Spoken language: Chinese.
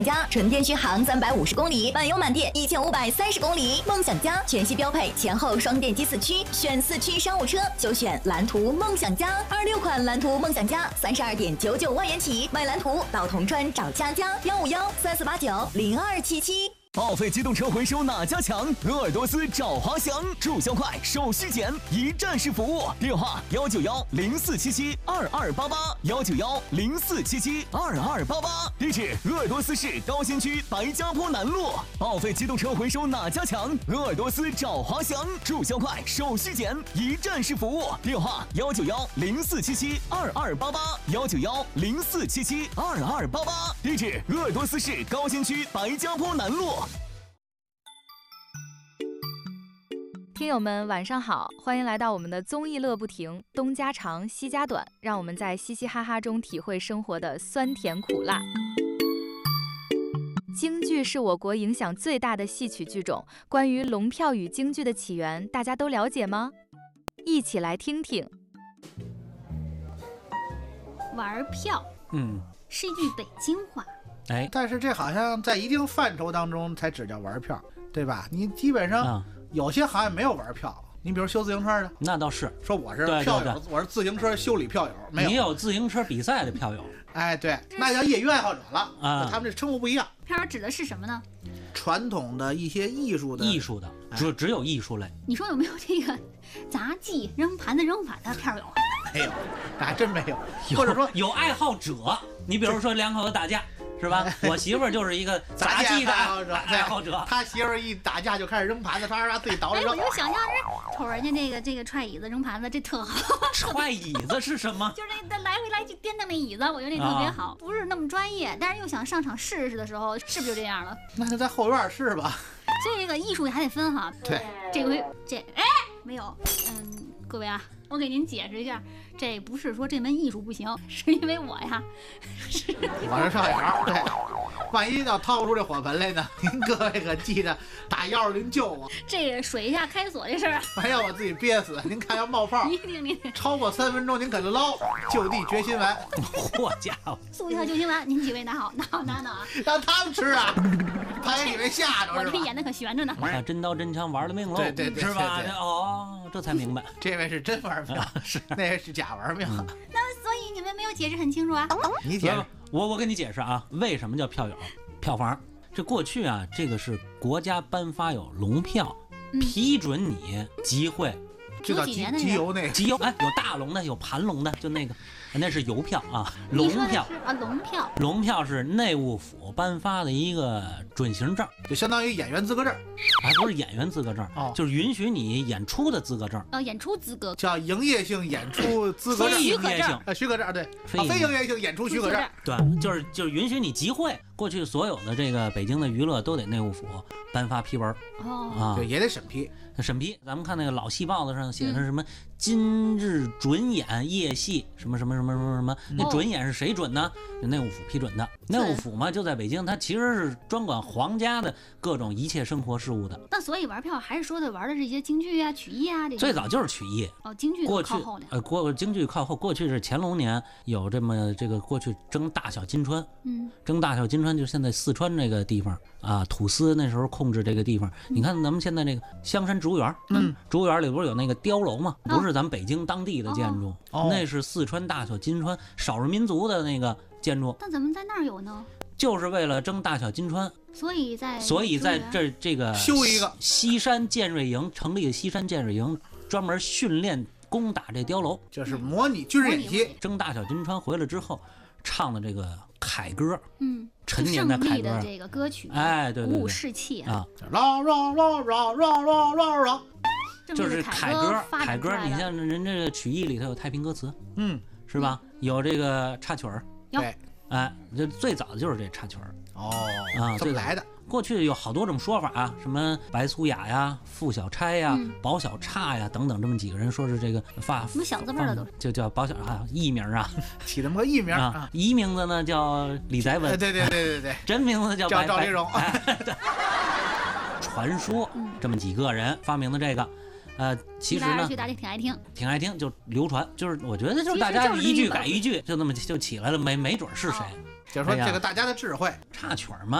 家纯电续航350公里，满油满电1530公里。梦想家全系标配前后双电机4驱，选4驱商务车就选蓝图梦想家。26款蓝图梦想家32.99万元起，买蓝图到铜川找佳佳15134890277。 报废机动车回收哪家强？鄂尔多斯找华翔，注销快，手续简，一站式服务。电话19104772288，19104772288。地址鄂尔多斯市高新区白家坡南路。报废机动车回收哪家强？鄂尔多斯找华翔，注销快，手续简，一站式服务。电话19104772288，19104772288。地址鄂尔多斯市高新区白家坡南路。 听友们晚上好，欢迎来到我们的综艺乐不停，东家长西家短，让我们在嘻嘻哈哈中体会生活的酸甜苦辣。京剧是我国影响最大的戏曲剧种，关于龙票与京剧的起源，大家都了解吗？一起来听听。 玩票，是一句北京话。 但是这好像在一定范畴当中才只叫玩票，对吧？你基本上有些行业没有玩票，你比如修自行车的， 那倒是说我是票友，我是自行车修理票友，没有。 你有自行车比赛的票友， 对，那叫业余爱好者了啊，他们这称呼不一样。 票友指的是什么呢？ 传统的一些艺术的， 只有艺术类。 你说有没有这个杂技扔盘子扔反的票友？ 没有，还真没有。或者说有爱好者，你比如说两口子打架。是吧？我媳妇儿就是一个杂技的爱好者， 他媳妇儿一打架就开始扔盘子，他自己倒着扔。 我就想象着瞅人家这个踹椅子扔盘子，这特好。 踹椅子是什么？ 就是那来回来去颠腾那椅子，我觉得那特别好，不是那么专业，但是又想上场试试的时候，是不是就这样了？ 那就在后院试吧。 所以这个艺术还得分哈。 对， 这回没有，各位啊，我给您解释一下，这不是说这门艺术不行，是因为我呀， 我是少瑶，对，万一要掏出这火盆来呢，您各位可记得打120救我。 这水下开锁这事儿， 没有我自己憋死，您看要冒泡， 一定您超过3分钟您可捞，就地决心丸。 好家伙， 速效救心丸，您几位拿好啊， 让他们吃啊，他也以为吓着是吧？ 我这演的可悬着呢。 真刀真枪玩了命喽， 对， 是吧？这才明白， 这位是真玩命，是那位是假玩命。 那所以你们没有解释很清楚啊？ 你解释， 我跟你解释啊，为什么叫票友？票房，这过去啊，这个是国家颁发有龙票，批准你集会， 就叫集邮那个集邮，有大龙的，有盘龙的，就那个。那是邮票啊，龙票啊，龙票。 龙票是内务府颁发的一个准行证， 就相当于演员资格证， 还不是演员资格证，就是允许你演出的资格证。 演出资格叫营业性演出资格证， 非营业性许可证，对，非营业性演出许可证， 对，就是允许你集会。过去所有的这个北京的娱乐都得内务府颁发批文， 对，也得审批。 审批，咱们看那个老戏报子上写的什么今日准演夜戏什么什么什么什么什么，那准演是谁准呢？内务府批准的。内务府嘛就在北京，它其实是专管皇家的各种一切生活事务的。 那所以玩票还是说的玩的是一些京剧啊、曲艺啊这些。 最早就是曲艺。 京剧靠后点。 京剧靠后。过去是乾隆年有这个过去征大小金川，征大小金川就是现在四川这个地方啊，土司那时候控制这个地方。你看咱们现在这个香山植物园，植物园里不是有那个碉楼吗？不是咱们北京当地的建筑，那是四川大小金川少数民族的那个建筑。 那怎么在那儿有呢？ 就是为了征大小金川， 所以在这个修一个西山建瑞营，成立的西山建瑞营，专门训练攻打这碉楼， 就是模拟军事演习。 征大小金川回来之后，唱的这个凯歌，陈年的凯歌的这个歌曲， 对， 鼓舞士气啊，就是凯歌。凯歌，你像人这个曲艺里头有太平歌词，是吧？有这个插曲儿， 对， 这最早的就是这插曲儿。 这么来的。 过去有好多种说法啊，什么白苏雅呀、傅小钗呀、宝小岔呀等等，这么几个人说是这个什么小字辈的都就叫宝小艺名啊， 起这么个艺名啊，艺名字呢叫李载文， 对， 真名字叫赵丽蓉。 传说这么几个人发明的这个。其实呢， 大家挺爱听， 就流传，就是我觉得就是大家一句改一句，就那么就起来了，没准是谁。 就是说这个大家的智慧插曲嘛。